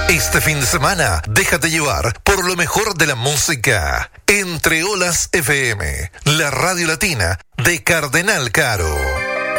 Este fin de semana, déjate llevar por lo mejor de la música. Entre Olas FM, la radio latina de Cardenal Caro.